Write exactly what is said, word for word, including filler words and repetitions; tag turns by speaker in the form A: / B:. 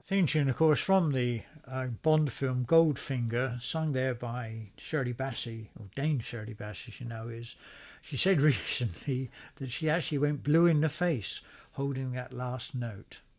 A: Theme tune, of course, from the uh, Bond film Goldfinger, sung there by Shirley Bassey, or Dame Shirley Bassey, as you know, is. She said recently that she actually went blue in the face holding that last note.